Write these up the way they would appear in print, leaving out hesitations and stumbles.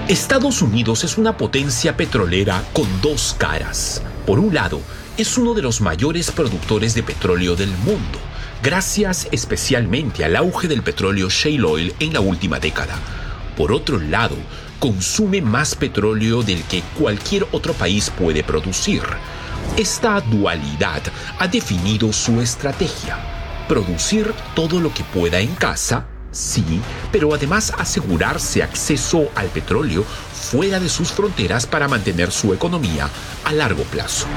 Estados Unidos es una potencia petrolera con dos caras. Por un lado, es uno de los mayores productores de petróleo del mundo, gracias especialmente al auge del petróleo shale oil en la última década. Por otro lado, consume más petróleo del que cualquier otro país puede producir. Esta dualidad ha definido su estrategia: producir todo lo que pueda en casa, sí, pero además asegurarse acceso al petróleo fuera de sus fronteras para mantener su economía a largo plazo.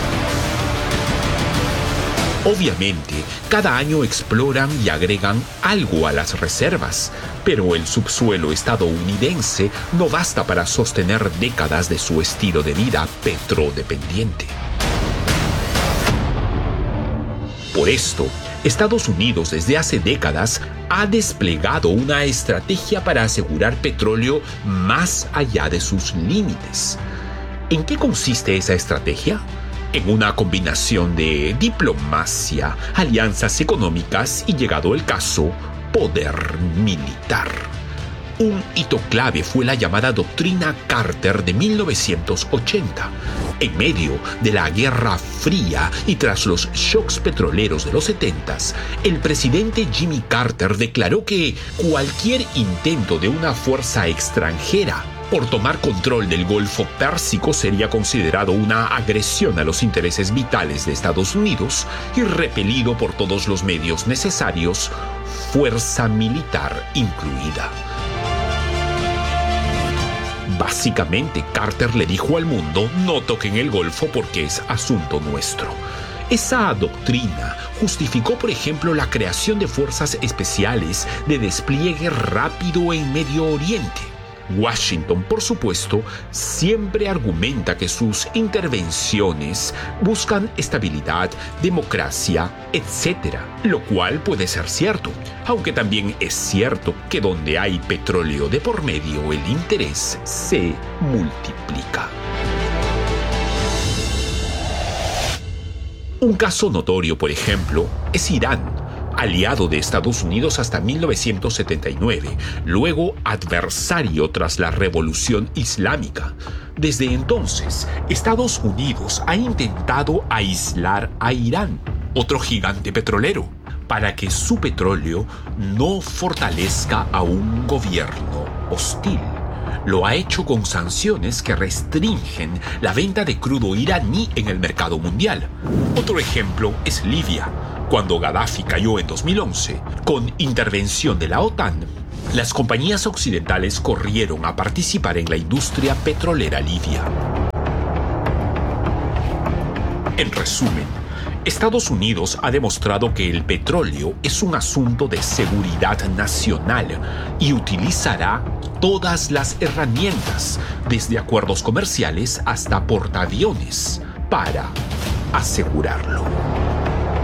Obviamente, cada año exploran y agregan algo a las reservas, pero el subsuelo estadounidense no basta para sostener décadas de su estilo de vida petrodependiente. Por esto, Estados Unidos desde hace décadas ha desplegado una estrategia para asegurar petróleo más allá de sus límites. ¿En qué consiste esa estrategia? En una combinación de diplomacia, alianzas económicas y, llegado el caso, poder militar. Un hito clave fue la llamada Doctrina Carter de 1980. En medio de la Guerra Fría y tras los shocks petroleros de los 70s, el presidente Jimmy Carter declaró que cualquier intento de una fuerza extranjera por tomar control del Golfo Pérsico sería considerado una agresión a los intereses vitales de Estados Unidos y repelido por todos los medios necesarios, fuerza militar incluida. Básicamente, Carter le dijo al mundo: no toquen el Golfo porque es asunto nuestro. Esa doctrina justificó, por ejemplo, la creación de fuerzas especiales de despliegue rápido en Medio Oriente. Washington, por supuesto, siempre argumenta que sus intervenciones buscan estabilidad, democracia, etc., lo cual puede ser cierto, aunque también es cierto que donde hay petróleo de por medio, el interés se multiplica. Un caso notorio, por ejemplo, es Irán, aliado de Estados Unidos hasta 1979, luego adversario tras la Revolución Islámica. Desde entonces, Estados Unidos ha intentado aislar a Irán, otro gigante petrolero, para que su petróleo no fortalezca a un gobierno hostil. Lo ha hecho con sanciones que restringen la venta de crudo iraní en el mercado mundial. Otro ejemplo es Libia. Cuando Gaddafi cayó en 2011, con intervención de la OTAN, las compañías occidentales corrieron a participar en la industria petrolera libia. En resumen, Estados Unidos ha demostrado que el petróleo es un asunto de seguridad nacional y utilizará todas las herramientas, desde acuerdos comerciales hasta portaaviones, para asegurarlo.